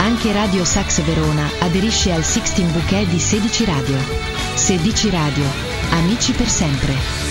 Anche Radio Sax Verona aderisce al Sixteen Bouquet di 16 Radio. 16 Radio, amici per sempre.